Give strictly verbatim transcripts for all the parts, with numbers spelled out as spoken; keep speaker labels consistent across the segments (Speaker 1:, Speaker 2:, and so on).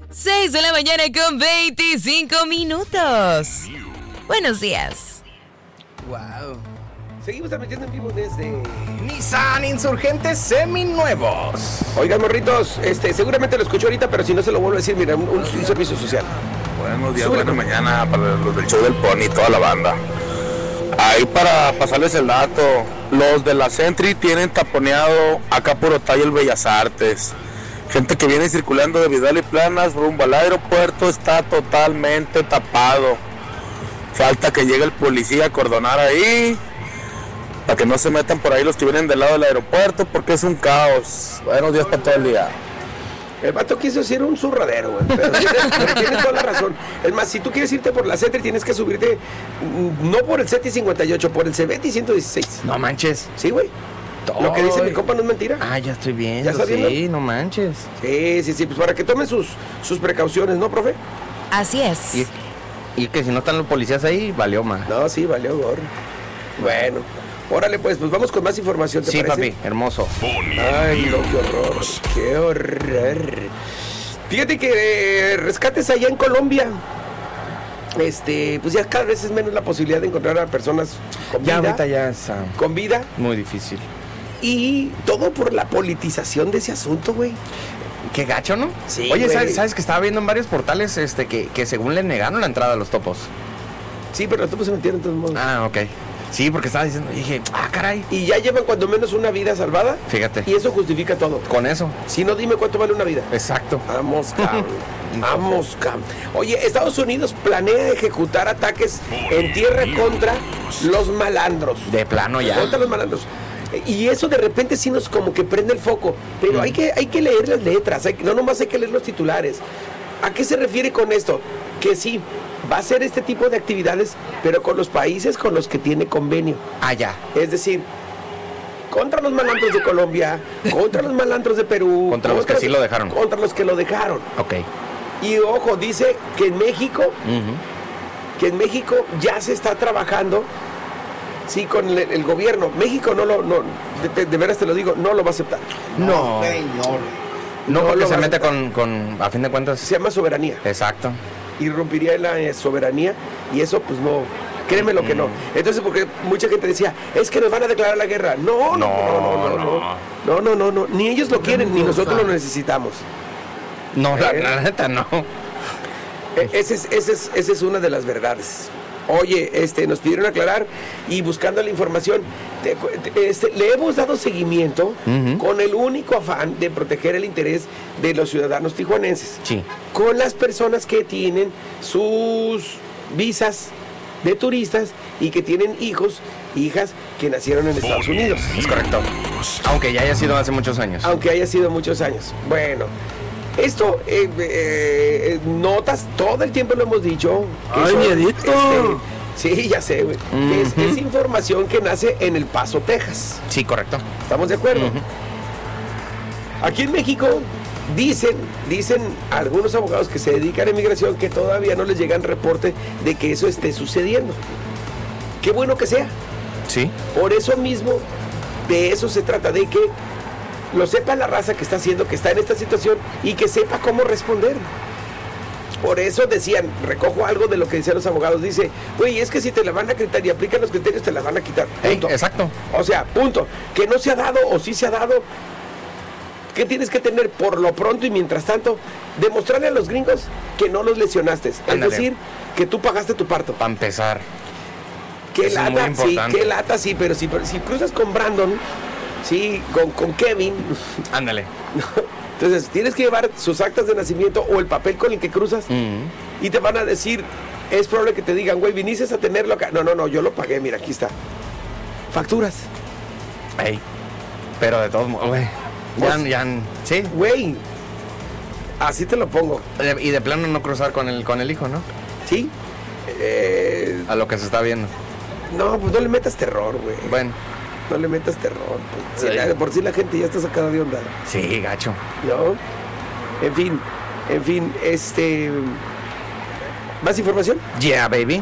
Speaker 1: seis de la mañana con veinticinco minutos. Buenos días.
Speaker 2: Wow. Seguimos transmitiendo en vivo desde
Speaker 3: Nissan Insurgentes seminuevos.
Speaker 2: Oigan, morritos, este, seguramente lo escucho ahorita, pero si no se lo vuelvo a decir, mira, un, un, un servicio social.
Speaker 4: Buenos días, buena mañana para los del show del Pony y toda la banda. Ahí para pasarles el dato, los de la Sentry tienen taponeado acá por Otay el Bellas Artes. Gente que viene circulando de Vidal y Planas rumbo al aeropuerto está totalmente tapado. Falta que llegue el policía a acordonar ahí, para que no se metan por ahí los que vienen del lado del aeropuerto, porque es un caos. Buenos días para todo el día.
Speaker 2: El vato quiso hacer un zurradero, güey, pero tiene, pero tiene toda la razón. Es más, si tú quieres irte por la Sentry, tienes que subirte, no por el SETI cincuenta y ocho, por el CEBETI ciento dieciséis.
Speaker 3: No manches.
Speaker 2: Sí, güey. Lo que dice mi compa no es mentira.
Speaker 3: Ah, ya estoy viendo.
Speaker 2: ¿Ya está viendo?
Speaker 3: Sí, no manches.
Speaker 2: Sí, sí, sí, pues para que tomen sus, sus precauciones, ¿no, profe?
Speaker 1: Así es.
Speaker 3: Y, y que si no están los policías ahí, valió más.
Speaker 2: No, sí, valió gorro. Bueno, órale, pues, pues vamos con más información, ¿te
Speaker 3: Sí,
Speaker 2: parece?
Speaker 3: papi, hermoso.
Speaker 2: Ay, no, qué horror, qué horror. Fíjate que eh, rescates allá en Colombia. Este, pues ya cada vez es menos la posibilidad de encontrar a personas con vida.
Speaker 3: Ya ahorita ya es ah,
Speaker 2: Con vida.
Speaker 3: muy difícil.
Speaker 2: Y todo por la politización de ese asunto, güey.
Speaker 3: Qué gacho, ¿no?
Speaker 2: Sí,
Speaker 3: Oye,
Speaker 2: güey.
Speaker 3: ¿sabes, ¿sabes que estaba viendo en varios portales este que, que según le negaron la entrada a los topos?
Speaker 2: Sí, pero los topos se metieron de todos modos.
Speaker 3: Ah, ok. Sí, porque estaba diciendo, dije, ah, caray.
Speaker 2: Y ya llevan cuando menos una vida salvada.
Speaker 3: Fíjate.
Speaker 2: Y eso justifica todo.
Speaker 3: Con eso.
Speaker 2: Si no, dime cuánto vale una vida.
Speaker 3: Exacto.
Speaker 2: Vamos, cabrón. Vamos, cabrón. Oye, Estados Unidos planea ejecutar ataques en tierra contra los malandros.
Speaker 3: De plano ya.
Speaker 2: Contra los malandros. Y eso de repente sí nos como que prende el foco. Pero
Speaker 3: Mm.
Speaker 2: hay, que, hay que leer las letras. Hay, no nomás hay que leer los titulares. ¿A qué se refiere con esto? Que sí, va a ser este tipo de actividades, pero con los países con los que tiene convenio.
Speaker 3: Ah, ya.
Speaker 2: Es decir, contra los malandros de Colombia, contra los malandros de Perú.
Speaker 3: Contra los que sí lo dejaron.
Speaker 2: Contra los que lo dejaron.
Speaker 3: Ok.
Speaker 2: Y ojo, dice que en México,
Speaker 3: Ujú.
Speaker 2: que en México ya se está trabajando, sí, con el, el gobierno. México no lo, no, de, de veras te lo digo, no lo va a aceptar.
Speaker 3: No.
Speaker 2: señor.
Speaker 3: No, porque
Speaker 2: lo
Speaker 3: se
Speaker 2: va a
Speaker 3: mete
Speaker 2: aceptar.
Speaker 3: con, con, a fin de cuentas.
Speaker 2: Se llama soberanía.
Speaker 3: Exacto.
Speaker 2: Irrumpiría en la eh, soberanía y eso pues no, créeme lo que no. Entonces, porque mucha gente decía, es que nos van a declarar la guerra. No, no, no, no, no, no, no, no, no, no. Ni ellos lo quieren, ni nosotros lo necesitamos.
Speaker 3: No, la,
Speaker 2: Eh.
Speaker 3: la neta no.
Speaker 2: E- Esa es, ese es, esa es una de las verdades. Oye, este, nos pidieron aclarar y buscando la información, te- te- este, le hemos dado seguimiento
Speaker 3: Ujú.
Speaker 2: con el único afán de proteger el interés de los ciudadanos tijuanenses.
Speaker 3: Sí.
Speaker 2: Con las personas que tienen sus visas de turistas y que tienen hijos, hijas que nacieron en Estados Unidos.
Speaker 3: Es correcto. Aunque ya haya sido hace muchos años.
Speaker 2: Aunque haya sido muchos años. Bueno, esto, eh, eh, notas, todo el tiempo lo hemos dicho. que
Speaker 4: ¡Ay,
Speaker 2: eso,
Speaker 4: miedito!
Speaker 2: este, sí, ya sé, güey. Es,
Speaker 3: Ujú.
Speaker 2: es información que nace en El Paso, Texas.
Speaker 3: Sí, correcto.
Speaker 2: ¿Estamos de acuerdo?
Speaker 3: Ujú.
Speaker 2: Aquí en México dicen, dicen algunos abogados que se dedican a inmigración que todavía no les llegan reporte de que eso esté sucediendo. Qué bueno que sea.
Speaker 3: Sí.
Speaker 2: Por eso mismo, de eso se trata, de que lo sepa la raza que está haciendo, que está en esta situación y que sepa cómo responder. Por eso decían, recojo algo de lo que decían los abogados, dice, güey, es que si te la van a quitar y aplican los criterios, te la van a quitar.
Speaker 3: Ey,
Speaker 2: Punto.
Speaker 3: exacto.
Speaker 2: O sea, punto. Que no se ha dado o sí se ha dado. ¿Qué tienes que tener por lo pronto y mientras tanto? Demostrarle a los gringos que no los lesionaste. Es
Speaker 3: Ándale.
Speaker 2: decir, que tú pagaste tu parto.
Speaker 3: Para empezar.
Speaker 2: Qué
Speaker 3: Eso es muy
Speaker 2: lata, sí,
Speaker 3: importante.
Speaker 2: qué lata, sí, pero si, pero si cruzas con Brandon, sí, con, con Kevin,
Speaker 3: Ándale.
Speaker 2: entonces tienes que llevar sus actas de nacimiento o el papel con el que cruzas
Speaker 3: Ujú.
Speaker 2: y te van a decir, es probable que te digan, güey, viniste a tenerlo acá. No, no, no, yo lo pagué, mira, aquí está. Facturas.
Speaker 3: Ey. Pero de todos modos, güey. Ya,
Speaker 2: Vos-
Speaker 3: ya, sí.
Speaker 2: Güey, así te lo pongo,
Speaker 3: De- Y de plano no cruzar con el, con el hijo, ¿no?
Speaker 2: ¿sí? Eh,
Speaker 3: A lo que se está viendo.
Speaker 2: no, pues no le metas terror, güey.
Speaker 3: Bueno,
Speaker 2: No le metas terror. Pues, si
Speaker 3: Sí.
Speaker 2: la- de por sí la gente ya está sacada de onda,
Speaker 3: sí, gacho.
Speaker 2: ¿no? En fin, en fin, este... ¿Más información?
Speaker 3: Yeah, baby.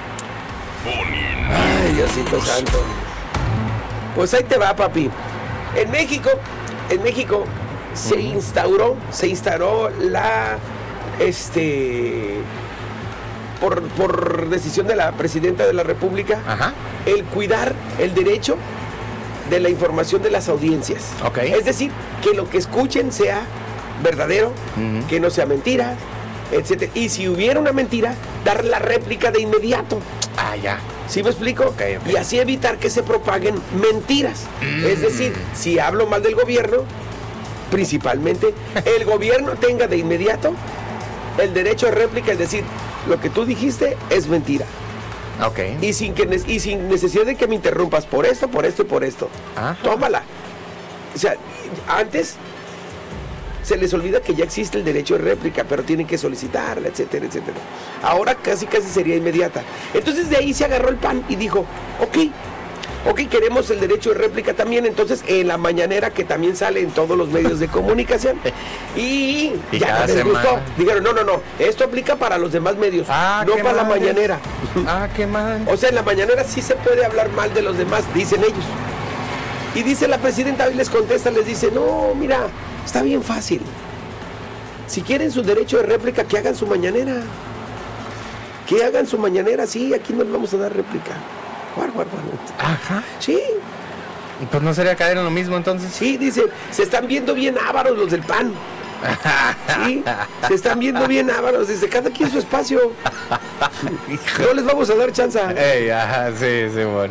Speaker 2: Ay, Diosito santo. Pues ahí te va, papi. En México, en México se instauró, se instauró la este, por, por decisión de la presidenta de la República,
Speaker 3: Ajá.
Speaker 2: el cuidar el derecho de la información de las audiencias.
Speaker 3: Ok.
Speaker 2: Es decir, que lo que escuchen sea verdadero,
Speaker 3: Ujú.
Speaker 2: que no sea mentira, etcétera. Y si hubiera una mentira, dar la réplica de inmediato.
Speaker 3: Ah, ya.
Speaker 2: ¿Sí me explico?
Speaker 3: Ok, ok.
Speaker 2: Y así evitar que se propaguen mentiras. Es decir, si hablo mal del gobierno, principalmente, el gobierno tenga de inmediato el derecho de réplica, es decir, lo que tú dijiste es mentira.
Speaker 3: Ok.
Speaker 2: Y sin, que, ne- y sin necesidad de que me interrumpas por esto, por esto y por esto.
Speaker 3: Ajá.
Speaker 2: Tómala. O sea, antes se les olvida que ya existe el derecho de réplica, pero tienen que solicitarla, etcétera, etcétera. Ahora casi casi sería inmediata. Entonces de ahí se agarró el P A N y dijo, ok, ok, queremos el derecho de réplica también, entonces en la mañanera que también sale en todos los medios de comunicación. Y,
Speaker 3: Y
Speaker 2: ya
Speaker 3: cada
Speaker 2: no les
Speaker 3: semana.
Speaker 2: gustó. Dijeron, no, no, no, esto aplica para los demás medios,
Speaker 3: Ah,
Speaker 2: no
Speaker 3: qué
Speaker 2: para la
Speaker 3: madre.
Speaker 2: mañanera.
Speaker 3: Ah, qué mal.
Speaker 2: O sea, en la mañanera sí se puede hablar mal de los demás, dicen ellos. Y dice la presidenta, y les contesta, les dice, no, mira, está bien fácil. Si quieren su derecho de réplica, que hagan su mañanera. Que hagan su mañanera, sí, aquí no les vamos a dar réplica. Guar, guar, guar.
Speaker 3: Ajá.
Speaker 2: Sí,
Speaker 3: Pues no sería caer en lo mismo entonces.
Speaker 2: sí, dice, se están viendo bien ávaros los del P A N. Sí, se están viendo bien ávaros, dice, cada quien su espacio. No les vamos a dar chance.
Speaker 3: Ey, ajá, sí, sí, bueno.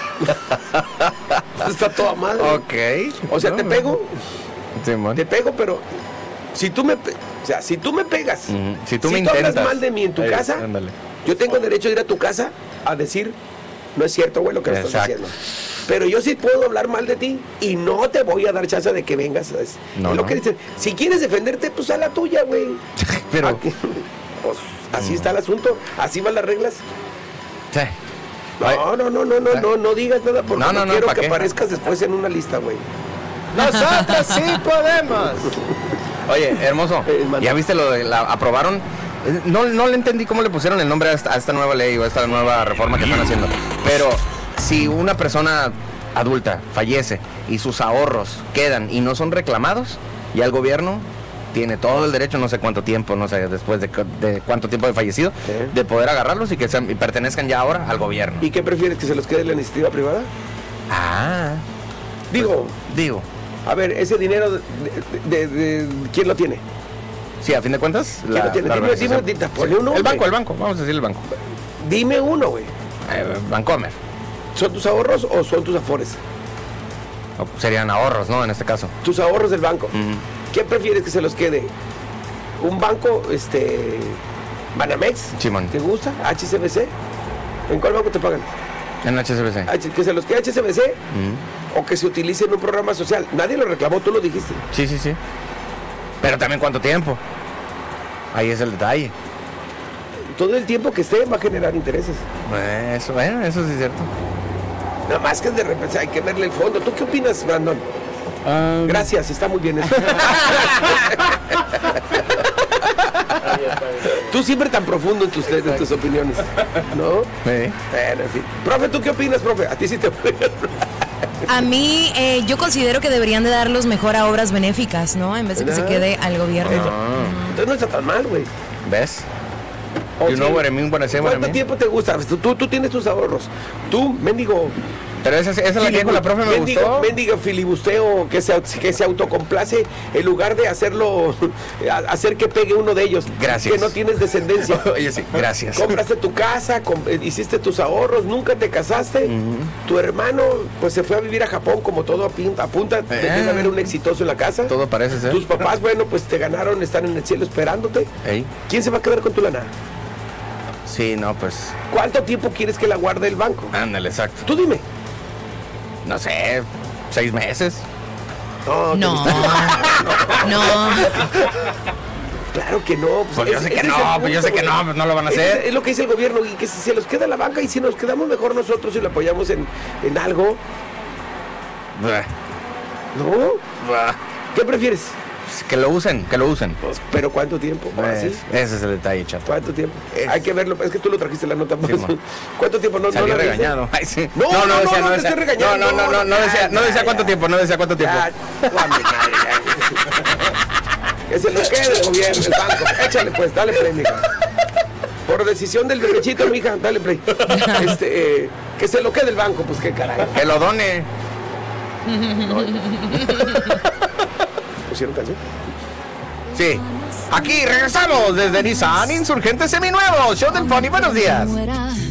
Speaker 2: Está toda madre.
Speaker 3: Ok.
Speaker 2: O sea,
Speaker 3: No,
Speaker 2: te pego,
Speaker 3: Sí, bueno.
Speaker 2: te pego, pero si tú me, pe- o sea, si tú me pegas,
Speaker 3: Ujú. Si tú
Speaker 2: si
Speaker 3: me
Speaker 2: tú hablas
Speaker 3: intentas.
Speaker 2: mal de mí en tu
Speaker 3: Ey,
Speaker 2: casa,
Speaker 3: ándale.
Speaker 2: yo tengo derecho a ir a tu casa a decir, no es cierto, güey, lo que me estás
Speaker 3: Exacto.
Speaker 2: diciendo. Pero yo sí puedo hablar mal de ti y no te voy a dar chance de que vengas. Es,
Speaker 3: No,
Speaker 2: es lo
Speaker 3: no.
Speaker 2: que dicen. Si quieres defenderte, pues a la tuya, güey.
Speaker 3: Pero-
Speaker 2: Aquí- pues, así está el asunto, así van las reglas.
Speaker 3: Sí. Ay,
Speaker 2: No, no, no, no, no, no, no digas nada porque
Speaker 3: No,
Speaker 2: no,
Speaker 3: no, no,
Speaker 2: quiero
Speaker 3: ¿pa'
Speaker 2: que
Speaker 3: qué?
Speaker 2: aparezcas después en una lista, güey.
Speaker 3: Nosotros sí podemos. Oye, hermoso,
Speaker 2: Eh, manda.
Speaker 3: ¿ya viste lo de la aprobaron? Eh, No, no le entendí cómo le pusieron el nombre a esta, a esta nueva ley o a esta nueva reforma que están haciendo. Pero si una persona adulta fallece y sus ahorros quedan y no son reclamados, ya el gobierno tiene todo el derecho, no sé cuánto tiempo, no sé después de, cu- de cuánto tiempo de fallecido,
Speaker 2: Sí.
Speaker 3: de poder agarrarlos y que sean, y pertenezcan ya ahora al gobierno.
Speaker 2: ¿Y qué prefieres, que se los quede la iniciativa privada?
Speaker 3: Ah,
Speaker 2: Digo,
Speaker 3: digo,
Speaker 2: a ver, ese dinero, de, de- de- de- ¿quién lo tiene?
Speaker 3: sí, a fin de cuentas,
Speaker 2: ¿Quién lo tiene? Dime,
Speaker 3: organización.
Speaker 2: dime, dime, ponle un
Speaker 3: el
Speaker 2: nombre.
Speaker 3: banco, el banco, vamos a decir el banco.
Speaker 2: Dime uno, güey.
Speaker 3: Eh, Bancomer.
Speaker 2: ¿Son tus ahorros o son tus afores?
Speaker 3: O serían ahorros, ¿no? En este caso.
Speaker 2: Tus ahorros del banco.
Speaker 3: Ujú.
Speaker 2: ¿Qué prefieres que se los quede? ¿Un banco, este, Banamex?
Speaker 3: Simón.
Speaker 2: ¿Te gusta? ¿H S B C? ¿En cuál banco te pagan?
Speaker 3: En H S B C.
Speaker 2: H- ¿Que se los quede H S B C
Speaker 3: Ujú.
Speaker 2: o que se utilice en un programa social? Nadie lo reclamó, tú lo dijiste.
Speaker 3: Sí, sí, sí. Pero también cuánto tiempo. Ahí es el detalle.
Speaker 2: Todo el tiempo que esté va a generar intereses.
Speaker 3: Eso, bueno, eso sí es cierto.
Speaker 2: Nada más que de repente hay que verle el fondo. ¿Tú qué opinas, Brandon? Gracias, está muy bien eso. Tú siempre tan profundo en tus, en tus opiniones, ¿no?
Speaker 3: Sí.
Speaker 2: Bueno, en fin. Profe, ¿tú qué opinas, profe? A ti sí te voy
Speaker 1: A mí, eh, yo considero que deberían de darlos mejor a obras benéficas, ¿no? En vez de que se
Speaker 2: Ah.
Speaker 1: quede al gobierno.
Speaker 3: Ah,
Speaker 2: Entonces no está tan mal, güey.
Speaker 3: ¿ves?
Speaker 2: O
Speaker 3: You
Speaker 2: sí.
Speaker 3: know what I mean when I say what I
Speaker 2: ¿Cuánto
Speaker 3: mean?
Speaker 2: tiempo te gusta? Tú, tú, tú tienes tus ahorros. Tú, mendigo.
Speaker 3: Pero esa, esa es la que dijo la profe, me
Speaker 2: mendigo,
Speaker 3: gustó.
Speaker 2: mendigo filibusteo que se, que se autocomplace en lugar de hacerlo, a- hacer que pegue uno de ellos.
Speaker 3: Gracias.
Speaker 2: Que no tienes descendencia.
Speaker 3: Oye, sí, gracias.
Speaker 2: Compraste tu casa, com- eh, hiciste tus ahorros, nunca te casaste. Tu hermano, pues se fue a vivir a Japón, como todo apunta, apunta de que
Speaker 3: Eh.
Speaker 2: debe haber un exitoso en la casa.
Speaker 3: Todo parece ser.
Speaker 2: Tus papás, bueno, pues te ganaron, están en el cielo esperándote.
Speaker 3: Ey.
Speaker 2: ¿Quién se va a quedar con tu lana?
Speaker 3: Sí, no, pues.
Speaker 2: ¿Cuánto tiempo quieres que la guarde el banco?
Speaker 3: Ándale, exacto.
Speaker 2: Tú dime.
Speaker 3: No sé, seis meses.
Speaker 2: No,
Speaker 1: No, no.
Speaker 2: claro que no.
Speaker 3: Pues yo
Speaker 2: ese-
Speaker 3: sé que
Speaker 2: ese es
Speaker 3: no,
Speaker 2: el
Speaker 3: pues yo
Speaker 2: punto,
Speaker 3: sé que
Speaker 2: güey.
Speaker 3: no, pues no lo van a
Speaker 2: Ese
Speaker 3: hacer.
Speaker 2: Es, es lo que dice el gobierno, y que si se los queda la banca y si nos quedamos mejor nosotros y lo apoyamos en, en algo,
Speaker 3: Buah,
Speaker 2: ¿no?
Speaker 3: buah.
Speaker 2: ¿Qué prefieres?
Speaker 3: Que lo usen, que lo usen.
Speaker 2: Pues, ¿pero cuánto tiempo? Ahora sí.
Speaker 3: Pues, ese es el detalle, chato.
Speaker 2: ¿Cuánto tiempo?
Speaker 3: Es-
Speaker 2: Hay que verlo, es que tú lo trajiste la nota.
Speaker 3: Sí, man.
Speaker 2: ¿Cuánto tiempo? No,
Speaker 3: Salió
Speaker 2: no la viste?
Speaker 3: regañado. Ay, sí.
Speaker 2: No, no, no, no te estoy regañando.
Speaker 3: No, no, no, no, no decía, no decía cuánto tiempo, no decía cuánto tiempo.
Speaker 2: Ya, Juan, ya, ya. Que se lo quede el gobierno, el banco. Échale pues, dale play, mija. Por decisión del derechito, mija, dale play. Este, eh, que se lo quede el banco, pues qué caray.
Speaker 3: Que lo done.
Speaker 2: ¿Pusieron canción?
Speaker 3: Sí. Aquí regresamos desde Nissan Insurgente Seminuevo. Show del Pony, buenos días.